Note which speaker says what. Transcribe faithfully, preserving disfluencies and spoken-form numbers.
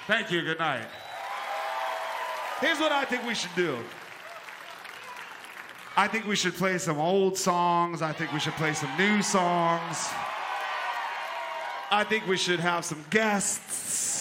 Speaker 1: Thank you. Good night. Here's what I think we should do. I think we should play some old songs. I think we should play some new songs. I think we should have some guests.